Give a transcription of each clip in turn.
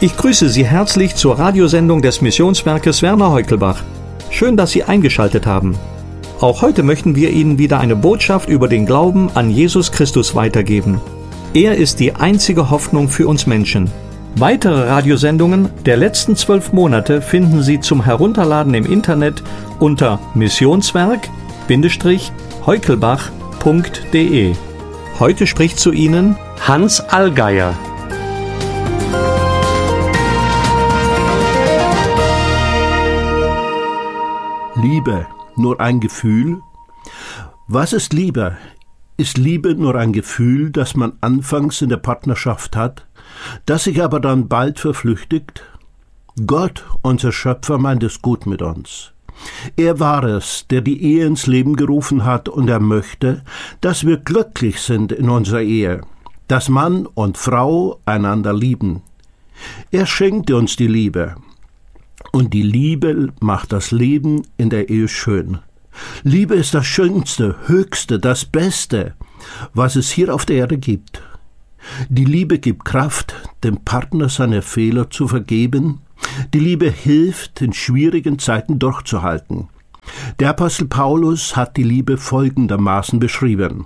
Ich grüße Sie herzlich zur Radiosendung des Missionswerkes Werner Heukelbach. Schön, dass Sie eingeschaltet haben. Auch heute möchten wir Ihnen wieder eine Botschaft über den Glauben an Jesus Christus weitergeben. Er ist die einzige Hoffnung für uns Menschen. Weitere Radiosendungen der letzten 12 Monate finden Sie zum Herunterladen im Internet unter missionswerk-heukelbach.de. Heute spricht zu Ihnen Hans Allgeier. Liebe, nur ein Gefühl? Was ist Liebe? Ist Liebe nur ein Gefühl, das man anfangs in der Partnerschaft hat, das sich aber dann bald verflüchtigt? Gott, unser Schöpfer, meint es gut mit uns. Er war es, der die Ehe ins Leben gerufen hat, und er möchte, dass wir glücklich sind in unserer Ehe, dass Mann und Frau einander lieben. Er schenkte uns die Liebe. Und die Liebe macht das Leben in der Ehe schön. Liebe ist das Schönste, Höchste, das Beste, was es hier auf der Erde gibt. Die Liebe gibt Kraft, dem Partner seine Fehler zu vergeben. Die Liebe hilft, in schwierigen Zeiten durchzuhalten. Der Apostel Paulus hat die Liebe folgendermaßen beschrieben.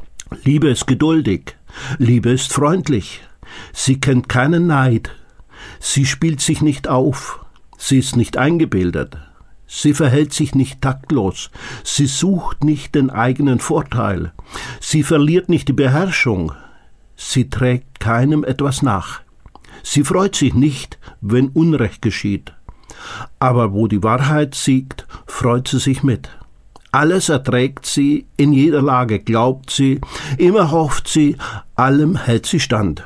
Liebe ist geduldig, Liebe ist freundlich, sie kennt keinen Neid, sie spielt sich nicht auf, sie ist nicht eingebildet, sie verhält sich nicht taktlos, sie sucht nicht den eigenen Vorteil, sie verliert nicht die Beherrschung, sie trägt keinem etwas nach, sie freut sich nicht, wenn Unrecht geschieht, aber wo die Wahrheit siegt, freut sie sich mit. Alles erträgt sie, in jeder Lage glaubt sie, immer hofft sie, allem hält sie stand.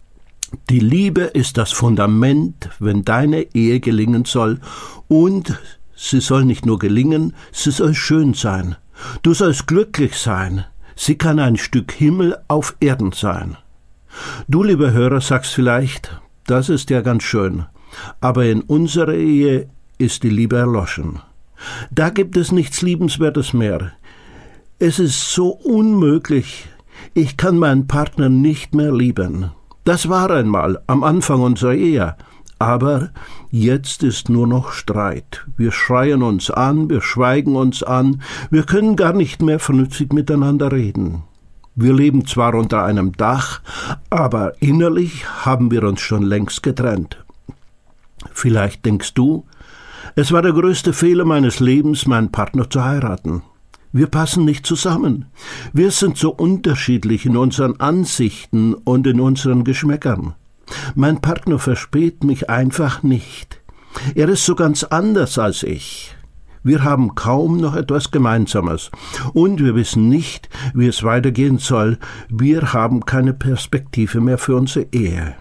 Die Liebe ist das Fundament, wenn deine Ehe gelingen soll, und sie soll nicht nur gelingen, sie soll schön sein. Du sollst glücklich sein. Sie kann ein Stück Himmel auf Erden sein. Du, lieber Hörer, sagst vielleicht, das ist ja ganz schön, aber in unserer Ehe ist die Liebe erloschen. Da gibt es nichts Liebenswertes mehr. Es ist so unmöglich. Ich kann meinen Partner nicht mehr lieben. Das war einmal am Anfang unserer Ehe, aber jetzt ist nur noch Streit. Wir schreien uns an, wir schweigen uns an, wir können gar nicht mehr vernünftig miteinander reden. Wir leben zwar unter einem Dach, aber innerlich haben wir uns schon längst getrennt. Vielleicht denkst du, es war der größte Fehler meines Lebens, meinen Partner zu heiraten. Wir passen nicht zusammen. Wir sind so unterschiedlich in unseren Ansichten und in unseren Geschmäckern. Mein Partner versteht mich einfach nicht. Er ist so ganz anders als ich. Wir haben kaum noch etwas Gemeinsames. Und wir wissen nicht, wie es weitergehen soll. Wir haben keine Perspektive mehr für unsere Ehe.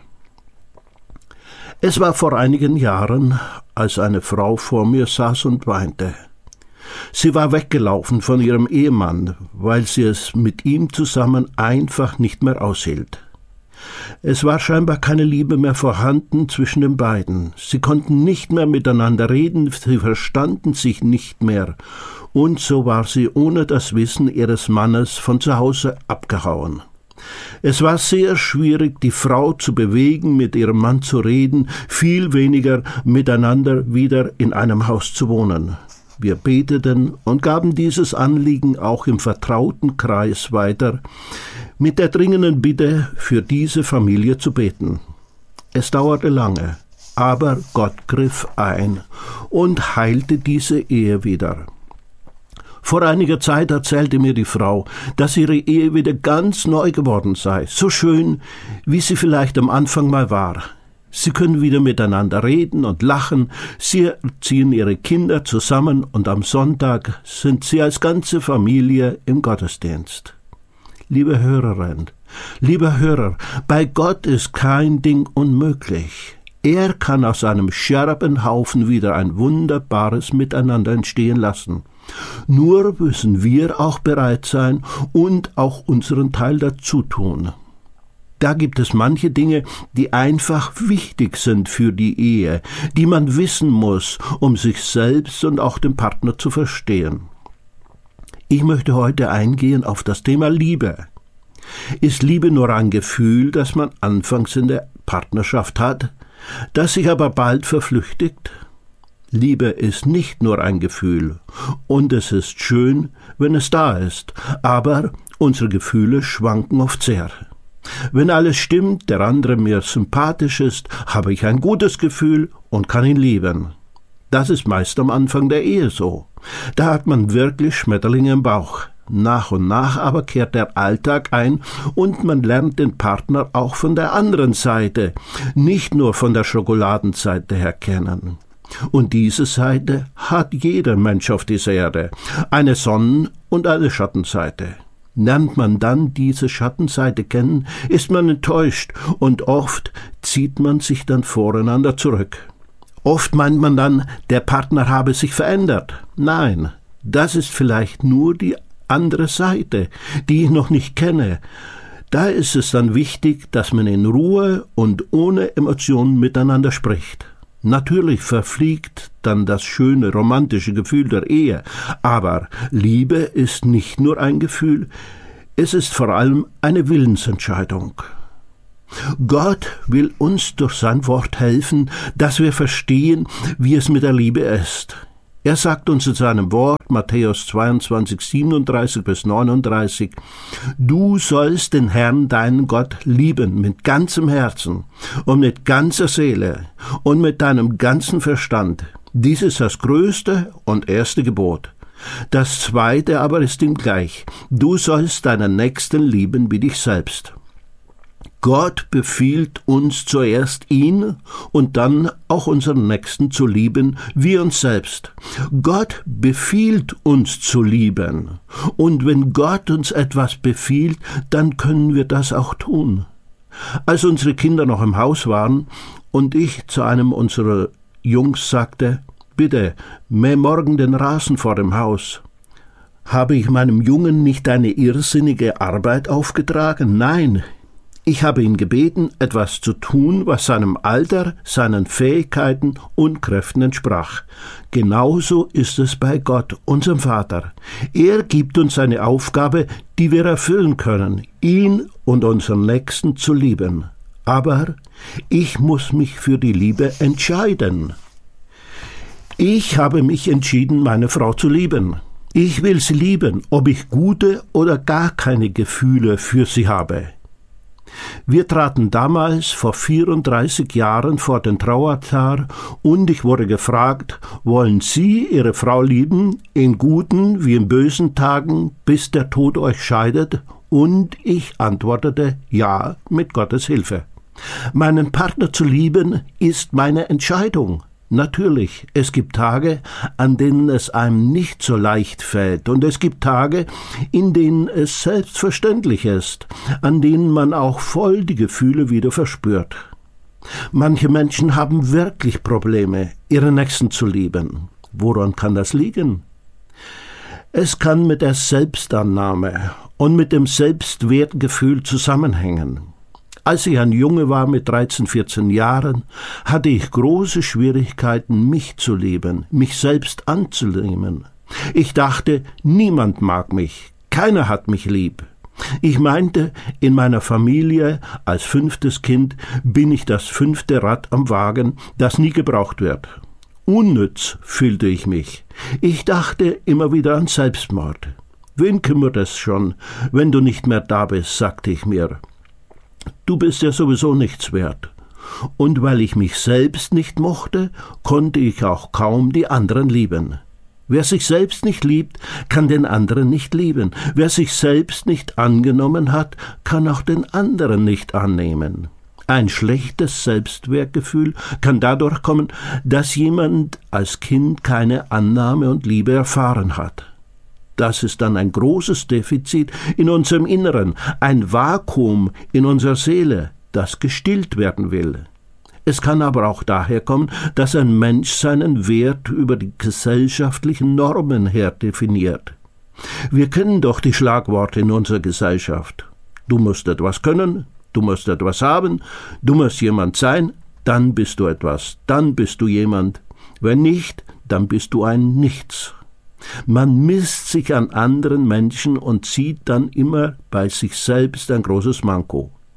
Es war vor einigen Jahren, als eine Frau vor mir saß und weinte. Sie war weggelaufen von ihrem Ehemann, weil sie es mit ihm zusammen einfach nicht mehr aushielt. Es war scheinbar keine Liebe mehr vorhanden zwischen den beiden. Sie konnten nicht mehr miteinander reden, sie verstanden sich nicht mehr. Und so war sie ohne das Wissen ihres Mannes von zu Hause abgehauen. Es war sehr schwierig, die Frau zu bewegen, mit ihrem Mann zu reden, viel weniger miteinander wieder in einem Haus zu wohnen. Wir beteten und gaben dieses Anliegen auch im vertrauten Kreis weiter, mit der dringenden Bitte, für diese Familie zu beten. Es dauerte lange, aber Gott griff ein und heilte diese Ehe wieder. Vor einiger Zeit erzählte mir die Frau, dass ihre Ehe wieder ganz neu geworden sei, so schön, wie sie vielleicht am Anfang mal war. Sie können wieder miteinander reden und lachen, sie erziehen ihre Kinder zusammen und am Sonntag sind sie als ganze Familie im Gottesdienst. Liebe Hörerin, lieber Hörer, bei Gott ist kein Ding unmöglich. Er kann aus einem Scherbenhaufen wieder ein wunderbares Miteinander entstehen lassen. Nur müssen wir auch bereit sein und auch unseren Teil dazu tun. Da gibt es manche Dinge, die einfach wichtig sind für die Ehe, die man wissen muss, um sich selbst und auch den Partner zu verstehen. Ich möchte heute eingehen auf das Thema Liebe. Ist Liebe nur ein Gefühl, das man anfangs in der Partnerschaft hat? das sich aber bald verflüchtigt? Liebe ist nicht nur ein Gefühl, und es ist schön, wenn es da ist, aber unsere Gefühle schwanken oft sehr. Wenn alles stimmt, der andere mir sympathisch ist, habe ich ein gutes Gefühl und kann ihn lieben. Das ist meist am Anfang der Ehe so. Da hat man wirklich Schmetterlinge im Bauch. Nach und nach aber kehrt der Alltag ein und man lernt den Partner auch von der anderen Seite, nicht nur von der Schokoladenseite her kennen. Und diese Seite hat jeder Mensch auf dieser Erde, eine Sonnen- und eine Schattenseite. Lernt man dann diese Schattenseite kennen, ist man enttäuscht und oft zieht man sich dann voreinander zurück. Oft meint man dann, der Partner habe sich verändert. Nein, das ist vielleicht nur die andere Seite, die ich noch nicht kenne. Da ist es dann wichtig, dass man in Ruhe und ohne Emotionen miteinander spricht. Natürlich verfliegt dann das schöne romantische Gefühl der Ehe, aber Liebe ist nicht nur ein Gefühl, es ist vor allem eine Willensentscheidung. Gott will uns durch sein Wort helfen, dass wir verstehen, wie es mit der Liebe ist. Er sagt uns in seinem Wort, Matthäus 22, 37 bis 39, du sollst den Herrn, deinen Gott, lieben mit ganzem Herzen und mit ganzer Seele und mit deinem ganzen Verstand. Dies ist das größte und erste Gebot. Das zweite aber ist ihm gleich. Du sollst deinen Nächsten lieben wie dich selbst. Gott befiehlt uns zuerst ihn und dann auch unseren Nächsten zu lieben wie uns selbst. Gott befiehlt uns zu lieben. Und wenn Gott uns etwas befiehlt, dann können wir das auch tun. Als unsere Kinder noch im Haus waren und ich zu einem unserer Jungs sagte, bitte, mäh morgen den Rasen vor dem Haus, habe ich meinem Jungen nicht eine irrsinnige Arbeit aufgetragen? Nein. Ich habe ihn gebeten, etwas zu tun, was seinem Alter, seinen Fähigkeiten und Kräften entsprach. Genauso ist es bei Gott, unserem Vater. Er gibt uns eine Aufgabe, die wir erfüllen können, ihn und unseren Nächsten zu lieben. Aber ich muss mich für die Liebe entscheiden. Ich habe mich entschieden, meine Frau zu lieben. Ich will sie lieben, ob ich gute oder gar keine Gefühle für sie habe. Wir traten damals vor 34 Jahren vor den Traualtar und ich wurde gefragt, wollen Sie Ihre Frau lieben, in guten wie in bösen Tagen, bis der Tod euch scheidet? Und ich antwortete, ja, mit Gottes Hilfe. Meinen Partner zu lieben ist meine Entscheidung. Natürlich, es gibt Tage, an denen es einem nicht so leicht fällt, und es gibt Tage, in denen es selbstverständlich ist, an denen man auch voll die Gefühle wieder verspürt. Manche Menschen haben wirklich Probleme, ihre Nächsten zu lieben. Woran kann das liegen? Es kann mit der Selbstannahme und mit dem Selbstwertgefühl zusammenhängen. Als ich ein Junge war mit 13, 14 Jahren, hatte ich große Schwierigkeiten, mich zu lieben, mich selbst anzunehmen. Ich dachte, niemand mag mich, keiner hat mich lieb. Ich meinte, in meiner Familie als 5. Kind bin ich das 5. Rad am Wagen, das nie gebraucht wird. Unnütz fühlte ich mich. Ich dachte immer wieder an Selbstmord. Wen kümmert es schon, wenn du nicht mehr da bist, sagte ich mir. Du bist ja sowieso nichts wert. Und weil ich mich selbst nicht mochte, konnte ich auch kaum die anderen lieben. Wer sich selbst nicht liebt, kann den anderen nicht lieben. Wer sich selbst nicht angenommen hat, kann auch den anderen nicht annehmen. Ein schlechtes Selbstwertgefühl kann dadurch kommen, dass jemand als Kind keine Annahme und Liebe erfahren hat. Das ist dann ein großes Defizit in unserem Inneren, ein Vakuum in unserer Seele, das gestillt werden will. Es kann aber auch daher kommen, dass ein Mensch seinen Wert über die gesellschaftlichen Normen her definiert. Wir kennen doch die Schlagworte in unserer Gesellschaft. Du musst etwas können, du musst etwas haben, du musst jemand sein, dann bist du etwas, dann bist du jemand. Wenn nicht, dann bist du ein Nichts. Man misst sich an anderen Menschen und sieht dann immer bei sich selbst ein großes Manko.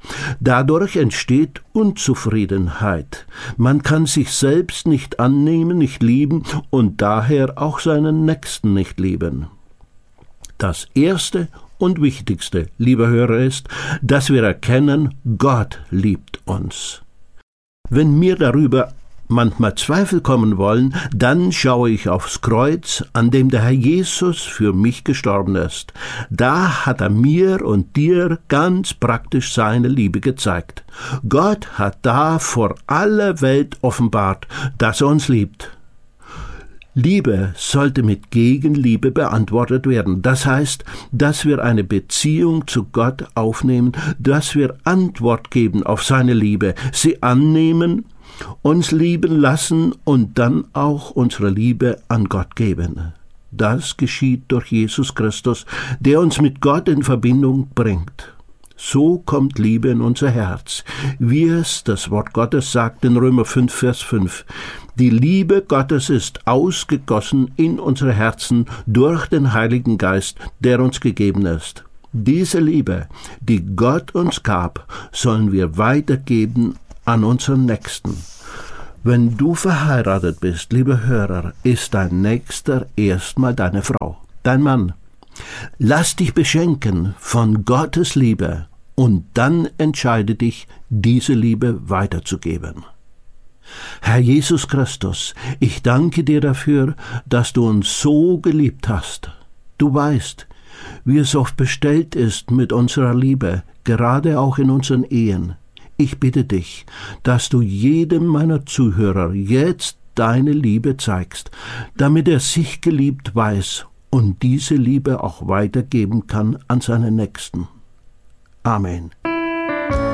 Dadurch entsteht Unzufriedenheit. Man kann sich selbst nicht annehmen, nicht lieben und daher auch seinen Nächsten nicht lieben. Das Erste und Wichtigste, lieber Hörer, ist, dass wir erkennen, Gott liebt uns. Wenn mir darüber manchmal Zweifel kommen wollen, dann schaue ich aufs Kreuz, an dem der Herr Jesus für mich gestorben ist. Da hat er mir und dir ganz praktisch seine Liebe gezeigt. Gott hat da vor aller Welt offenbart, dass er uns liebt. Liebe sollte mit Gegenliebe beantwortet werden. Das heißt, dass wir eine Beziehung zu Gott aufnehmen, dass wir Antwort geben auf seine Liebe, sie annehmen, uns lieben lassen und dann auch unsere Liebe an Gott geben. Das geschieht durch Jesus Christus, der uns mit Gott in Verbindung bringt. So kommt Liebe in unser Herz, wie es das Wort Gottes sagt in Römer 5, Vers 5. Die Liebe Gottes ist ausgegossen in unsere Herzen durch den Heiligen Geist, der uns gegeben ist. Diese Liebe, die Gott uns gab, sollen wir weitergeben an unseren Nächsten. Wenn du verheiratet bist, liebe Hörer, ist dein Nächster erstmal deine Frau, dein Mann. Lass dich beschenken von Gottes Liebe und dann entscheide dich, diese Liebe weiterzugeben. Herr Jesus Christus, ich danke dir dafür, dass du uns so geliebt hast. Du weißt, wie es oft bestellt ist mit unserer Liebe, gerade auch in unseren Ehen. Ich bitte dich, dass du jedem meiner Zuhörer jetzt deine Liebe zeigst, damit er sich geliebt weiß und diese Liebe auch weitergeben kann an seine Nächsten. Amen.